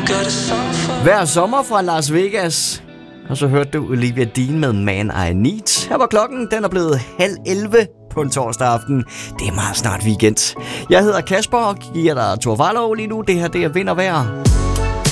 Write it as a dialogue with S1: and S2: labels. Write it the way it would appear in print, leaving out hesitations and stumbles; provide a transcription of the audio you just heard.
S1: Hver sommer fra Las Vegas. Og så hørte du Olivia Dean med Man I Need. Her var klokken, den er blevet 10:30 på en torsdag aften. Det er meget snart weekend. Jeg hedder Kasper og giver dig Thor Farlov lige nu. Det her, det er Vind og Vejr.